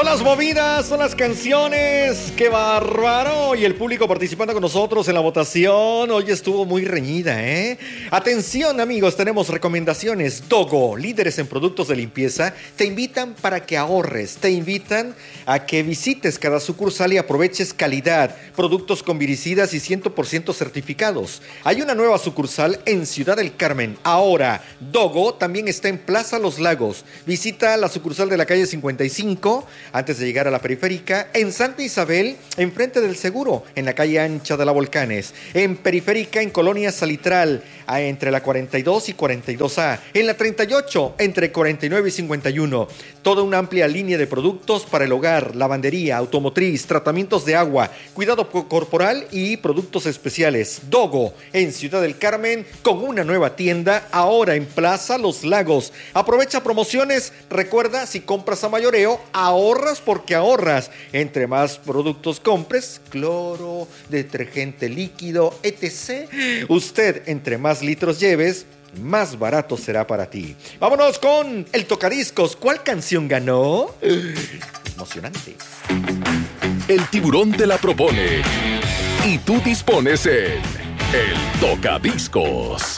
Son las movidas, son las canciones. ¡Qué bárbaro! Y el público participando con nosotros en la votación. Hoy estuvo muy reñida, ¿eh? Atención, amigos, tenemos recomendaciones. Dogo, líderes en productos de limpieza, te invitan para que ahorres. Te invitan a que visites cada sucursal y aproveches calidad. Productos con viricidas y 100% certificados. Hay una nueva sucursal en Ciudad del Carmen. Ahora, Dogo también está en Plaza Los Lagos. Visita la sucursal de la calle 55, antes de llegar a la periférica, en Santa Isabel, enfrente del Seguro, en la calle ancha de la Volcanes, en periférica, en Colonia Salitral, entre la 42 y 42A, en la 38, entre 49 y 51. Toda una amplia línea de productos para el hogar, lavandería, automotriz, tratamientos de agua, cuidado corporal y productos especiales. Dogo, en Ciudad del Carmen, con una nueva tienda, ahora en Plaza Los Lagos. Aprovecha promociones. Recuerda, si compras a mayoreo, ahorras porque ahorras. Entre más productos compres, cloro, detergente líquido, etc. Usted, entre más litros lleves, más barato será para ti. Vámonos con el tocadiscos. ¿Cuál canción ganó? Emocionante. El tiburón te la propone y tú dispones en el tocadiscos.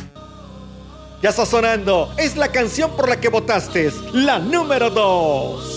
Ya está sonando. Es la canción por la que votaste. La número 2.